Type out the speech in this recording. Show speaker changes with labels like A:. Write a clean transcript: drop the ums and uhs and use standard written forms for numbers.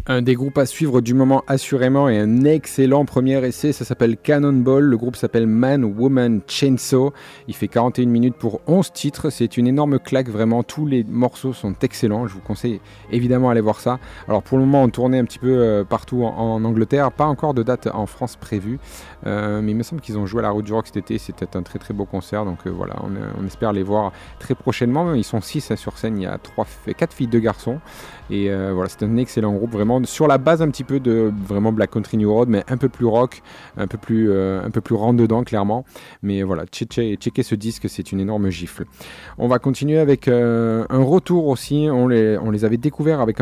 A: Un des groupes à suivre du moment assurément et un excellent premier essai, ça s'appelle Cannonball, le groupe s'appelle Man, Woman, Chainsaw, il fait 41 minutes pour 11 titres, c'est une énorme claque vraiment, tous les morceaux sont excellents, je vous conseille évidemment d'aller voir ça. Alors pour le moment on tournait un petit peu partout en Angleterre, pas encore de date en France prévue, mais il me semble qu'ils ont joué à la Route du Rock cet été, c'était un très très beau concert, donc voilà, on espère les voir très prochainement, ils sont 6 sur scène, il y a 4 filles, 2 garçons, et voilà, c'est un excellent groupe vraiment sur la base un petit peu de vraiment Black Country New Road, mais un peu plus rock, un peu plus rentre dedans clairement. Mais voilà, checker ce disque, c'est une énorme gifle. On va continuer avec un retour aussi. On les avait découverts avec